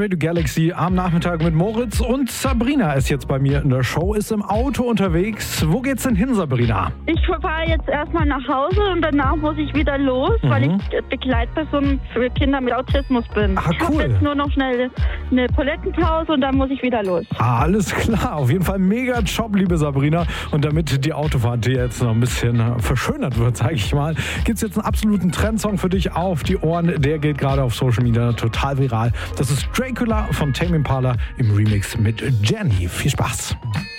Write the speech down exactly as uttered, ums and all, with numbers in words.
Radio Galaxy am Nachmittag mit Moritz und Sabrina ist jetzt bei mir in der Show, ist im Auto unterwegs. Wo geht's denn hin, Sabrina? Ich fahre jetzt erstmal nach Hause und danach muss ich wieder los, mhm. weil ich Begleitperson für Kinder mit Autismus bin. Ah, cool. Ich habe jetzt nur noch schnell eine Toilettenpause und dann muss ich wieder los. Ah, alles klar, auf jeden Fall mega Job, liebe Sabrina. Und damit die Autofahrt hier jetzt noch ein bisschen verschönert wird, sage ich mal, gibt's jetzt einen absoluten Trendsong für dich auf die Ohren. Der geht gerade auf Social Media total viral. Das ist Dracula von Tame Impala im Remix mit Jenny. Viel Spaß.